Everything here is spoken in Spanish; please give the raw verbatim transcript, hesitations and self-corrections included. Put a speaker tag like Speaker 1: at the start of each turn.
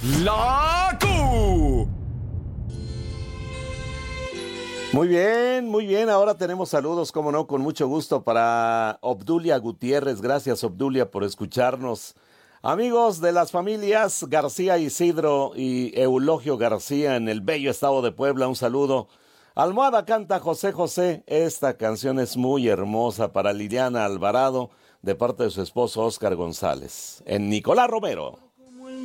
Speaker 1: La Q.
Speaker 2: Muy bien, muy bien. Ahora tenemos saludos, como no, con mucho gusto para Obdulia Gutiérrez. Gracias, Obdulia, por escucharnos. Amigos de las familias García Isidro y Eulogio García en el bello estado de Puebla, un saludo. Almohada canta José José. Esta canción es muy hermosa para Liliana Alvarado, de parte de su esposo Óscar González. En Nicolás Romero.